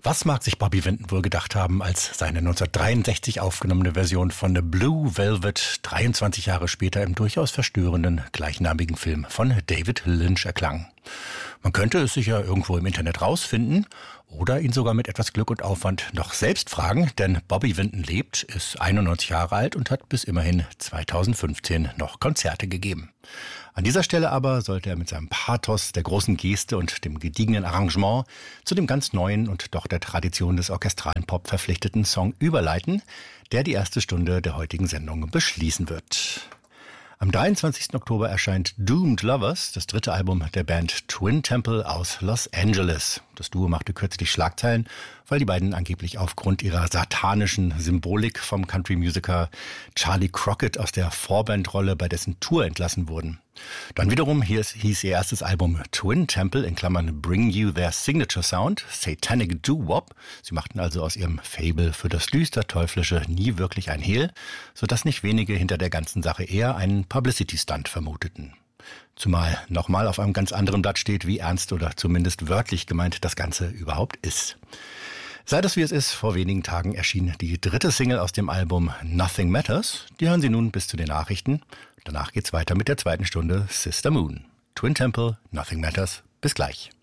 Was mag sich Bobby Vinton wohl gedacht haben, als seine 1963 aufgenommene Version von The Blue Velvet 23 Jahre später im durchaus verstörenden gleichnamigen Film von David Lynch erklang? Man könnte es sicher irgendwo im Internet rausfinden oder ihn sogar mit etwas Glück und Aufwand noch selbst fragen, denn Bobby Vinton lebt, ist 91 Jahre alt und hat bis immerhin 2015 noch Konzerte gegeben. An dieser Stelle aber sollte er mit seinem Pathos, der großen Geste und dem gediegenen Arrangement zu dem ganz neuen und doch der Tradition des orchestralen Pop verpflichteten Song überleiten, der die erste Stunde der heutigen Sendung beschließen wird. Am 23. Oktober erscheint Doomed Lovers, das dritte Album der Band Twin Temple aus Los Angeles. Das Duo machte kürzlich Schlagzeilen, weil die beiden angeblich aufgrund ihrer satanischen Symbolik vom Country-Musiker Charlie Crockett aus der Vorbandrolle bei dessen Tour entlassen wurden. Dann wiederum hieß ihr erstes Album Twin Temple in Klammern Bring You Their Signature Sound, Satanic Doo-Wop. Sie machten also aus ihrem Faible für das Düster-Teuflische nie wirklich ein Hehl, sodass nicht wenige hinter der ganzen Sache eher einen Publicity-Stunt vermuteten. Zumal nochmal auf einem ganz anderen Blatt steht, wie ernst oder zumindest wörtlich gemeint das Ganze überhaupt ist. Sei das wie es ist, vor wenigen Tagen erschien die dritte Single aus dem Album Nothing Matters. Die hören Sie nun bis zu den Nachrichten. Danach geht's weiter mit der zweiten Stunde Sister Moon. Twin Temple, Nothing Matters. Bis gleich.